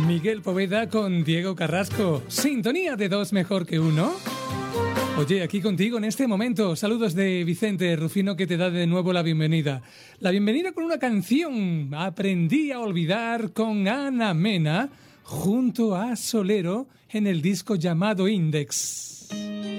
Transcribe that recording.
Miguel Poveda con Diego Carrasco. Sintonía de dos mejor que uno. Oye, aquí contigo en este momento. Saludos de Vicente Rufino, que te da de nuevo la bienvenida. La bienvenida con una canción. Aprendí a olvidar, con Ana Mena junto a Solero en el disco llamado Index.